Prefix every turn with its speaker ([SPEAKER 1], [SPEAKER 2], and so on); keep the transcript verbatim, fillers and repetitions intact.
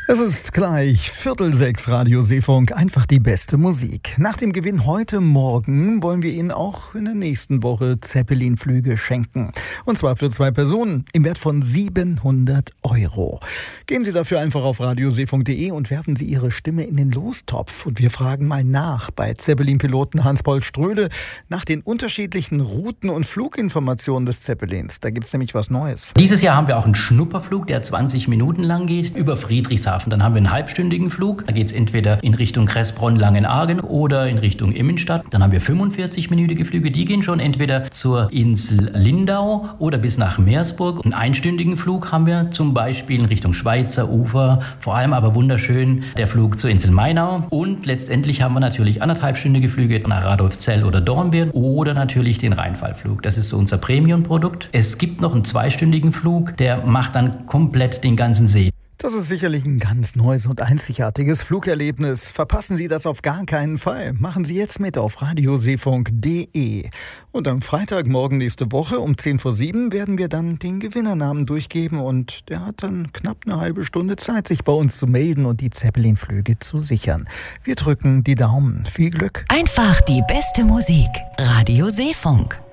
[SPEAKER 1] Es ist gleich Viertel sechs, Radio Seefunk, einfach die beste Musik. Nach dem Gewinn heute Morgen wollen wir Ihnen auch in der nächsten Woche Zeppelin-Flüge schenken. Und zwar für zwei Personen im Wert von siebenhundert Euro. Gehen Sie dafür einfach auf radioseefunk punkt de und werfen Sie Ihre Stimme in den Lostopf. Und wir fragen mal nach bei Zeppelin-Piloten Hans-Paul Ströhle nach den unterschiedlichen Routen und Fluginformationen des Zeppelins. Da gibt es nämlich was Neues.
[SPEAKER 2] Dieses Jahr haben wir auch einen Schnupperflug, der zwanzig Minuten lang geht, über Friedrichshafen. Dann haben wir einen halbstündigen Flug. Da geht es entweder in Richtung Kressbronn, Langenargen oder in Richtung Immenstadt. Dann haben wir fünfundvierzig-minütige Flüge. Die gehen schon entweder zur Insel Lindau oder bis nach Meersburg. Einen einstündigen Flug haben wir zum Beispiel in Richtung Schweizer Ufer. Vor allem aber wunderschön der Flug zur Insel Mainau. Und letztendlich haben wir natürlich anderthalbstündige Flüge nach Radolfzell oder Dornbirn oder natürlich den Rheinfallflug. Das ist so unser Premium-Produkt. Es gibt noch einen zweistündigen Flug, der macht dann komplett den ganzen See.
[SPEAKER 1] Das ist sicherlich ein ganz neues und einzigartiges Flugerlebnis. Verpassen Sie das auf gar keinen Fall. Machen Sie jetzt mit auf radioseefunk punkt de. Und am Freitagmorgen nächste Woche um zehn vor sieben werden wir dann den Gewinnernamen durchgeben und der hat dann knapp eine halbe Stunde Zeit, sich bei uns zu melden und die Zeppelin-Flüge zu sichern. Wir drücken die Daumen. Viel Glück.
[SPEAKER 3] Einfach die beste Musik. Radio Seefunk.